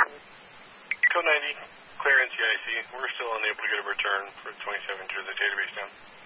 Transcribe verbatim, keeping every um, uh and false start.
Code ninety, clear N C I C. We're still unable to get a return for twenty-seven to the database now.